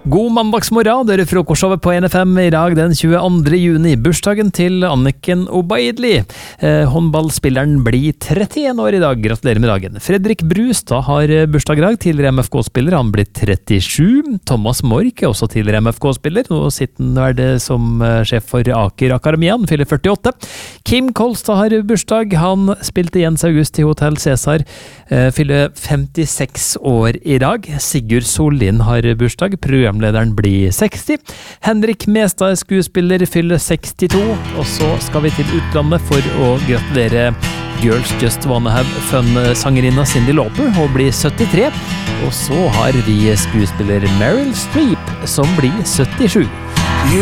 God mandagsmorgen, dere frokostshowet på NFM I dag den 22. juni, bursdagen til Anniken Obaidli. Håndballspilleren blir 31 år I dag, gratulerer med dagen. Fredrik Brustad har bursdag I dag, tidligere MFK-spiller, han blir 37. Thomas Mork også tidligere MFK-spiller, nå sitter han som sjef for Aker Akademia, han fyller 48. Kim Kolstad har bursdag, han spilte Jens August I Hotel Cæsar, fyller 56 år I dag. Sigurd Sollin har bursdag, programlederen blir 60. Henrik Mestad skuespiller fyller 62, og så skal vi til utlandet for å gratulere Girls Just Wanna Have Fun-sangerinna Cyndi Lauper, hun blir 73. Og så har vi skuespiller Meryl Streep, som blir 77.